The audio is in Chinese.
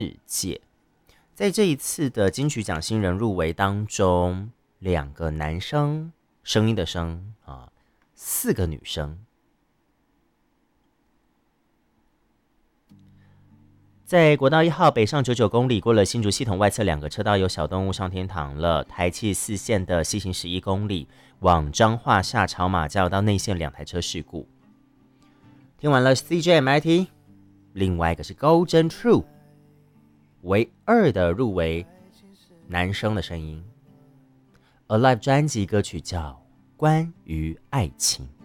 在这一次的金曲奖新人入围当中，2个男生，声音的声啊，4个女生。在国道1号北上99公里，过了新竹系统外侧2个车道，有小动物上天堂了。台七4线的西行11公里，往彰化下草马交到内线2台车事故。听完了 CJMIT， 另外一个是 Golden True， 唯2的入围男生的声音。Alive 专辑歌曲叫《关于爱情》。